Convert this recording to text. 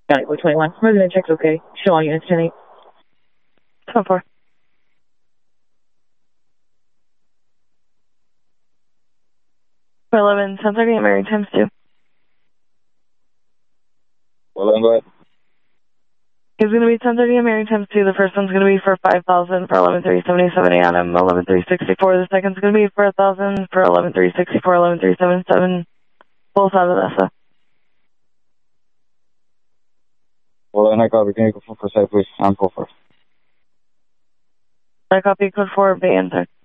Got it, 21. Resident checks okay. Show all units 10-8. 10-4. For 11, 10:30 at Mary times 2. Well, then go ahead. It's going to be 10:30 at Mary times 2. The first one's going to be for 5,000 for 11,377 Adam, 11,364. The second's going to be for 1,000 for 11,364, 11,377. Both out of ESSA. Well, then I copy. Can you go for side, please? I'm full first. I copy code 4, Bay Enter.